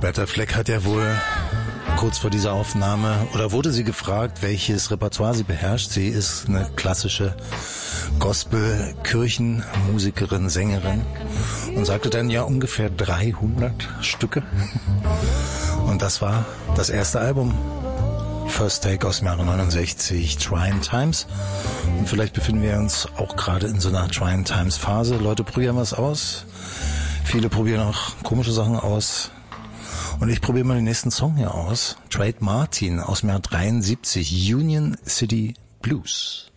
Roberta Fleck hat ja wohl kurz vor dieser Aufnahme, oder wurde sie gefragt, welches Repertoire sie beherrscht. Sie ist eine klassische Gospel-Kirchenmusikerin, Sängerin und sagte dann ja ungefähr 300 Stücke. Und das war das erste Album, First Take aus dem Jahre 69, Trying Times. Und vielleicht befinden wir uns auch gerade in so einer Trying Times Phase. Leute probieren was aus. Viele probieren auch komische Sachen aus. Und ich probiere mal den nächsten Song hier aus. Trade Martin aus dem Jahr 73, Union City Blues.